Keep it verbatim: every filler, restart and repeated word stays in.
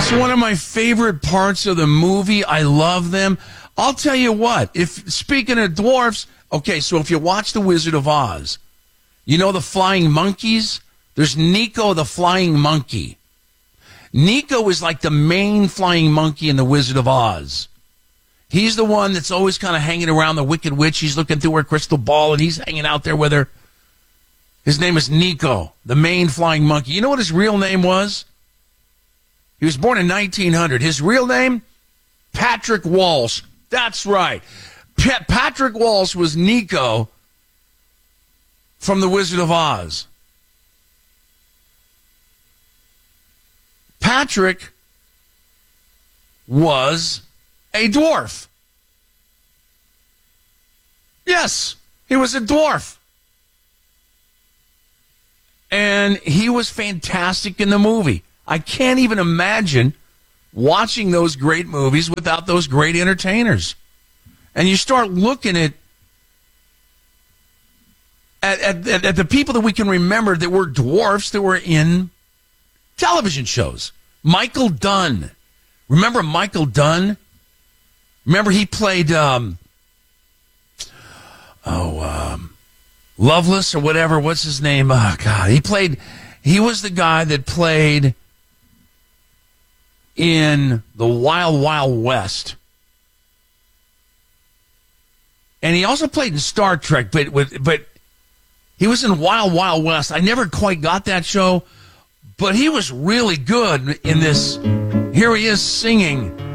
It's one of my favorite parts of the movie. I love them. I'll tell you what, if speaking of dwarfs, okay, so if you watch The Wizard of Oz, you know the flying monkeys? There's Nico the flying monkey. Nico is like the main flying monkey in The Wizard of Oz. He's the one that's always kind of hanging around the Wicked Witch. He's looking through her crystal ball, and he's hanging out there with her. His name is Nico, the main flying monkey. You know what his real name was? He was born in nineteen hundred. His real name? Patrick Walsh. That's right. Pa- Patrick Walsh was Nico from The Wizard of Oz. Patrick was a dwarf. Yes, he was a dwarf. And he was fantastic in the movie. I can't even imagine watching those great movies without those great entertainers. And you start looking at at, at, at the people that we can remember that were dwarfs that were in television shows. Michael Dunn. Remember Michael Dunn? Remember he played, um, oh, um, Loveless or whatever. What's his name? Oh, God. He played, he was the guy that played in The Wild Wild West. And he also played in Star Trek, but with, but he was in Wild Wild West. I never quite got that show, but he was really good in this. Here he is singing